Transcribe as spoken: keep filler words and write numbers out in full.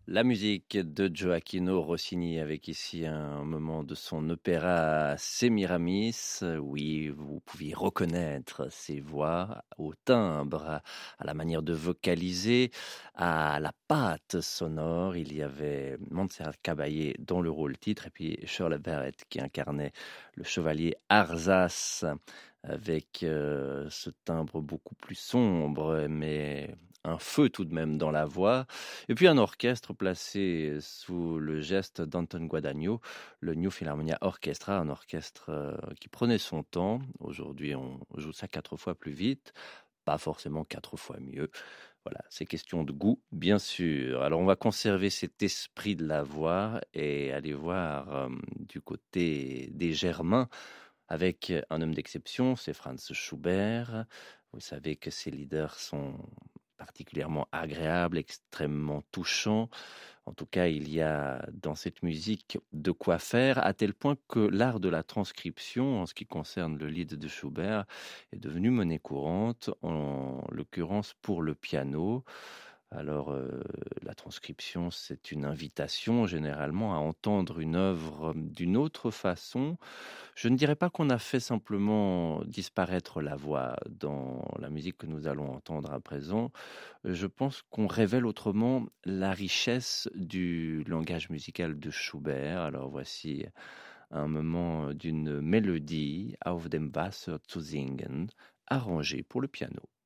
La musique de Gioachino Rossini avec ici un moment de son opéra Sémiramis. Oui, vous pouviez reconnaître ses voix au timbre, à la manière de vocaliser, à la patte sonore. Il y avait Montserrat Caballé dans le rôle titre et puis Shirley Barrett qui incarnait le chevalier Arzas avec euh, ce timbre beaucoup plus sombre mais un feu tout de même dans la voix. Et puis un orchestre placé sous le geste d'Anton Guadagno, le New Philharmonia Orchestra, un orchestre euh, qui prenait son temps. Aujourd'hui, on joue ça quatre fois plus vite, pas forcément quatre fois mieux. Voilà, c'est question de goût, bien sûr. Alors, on va conserver cet esprit de la voix et aller voir euh, du côté des Germains avec un homme d'exception, c'est Franz Schubert. Vous savez que ses leaders sont particulièrement agréables, extrêmement touchants. En tout cas, il y a dans cette musique de quoi faire, à tel point que l'art de la transcription, en ce qui concerne le lied de Schubert, est devenu monnaie courante, en l'occurrence pour le piano. Alors, euh, la transcription, c'est une invitation généralement à entendre une œuvre d'une autre façon. Je ne dirais pas qu'on a fait simplement disparaître la voix dans la musique que nous allons entendre à présent. Je pense qu'on révèle autrement la richesse du langage musical de Schubert. Alors voici un moment d'une mélodie, Auf dem Wasser zu singen, arrangée pour le piano.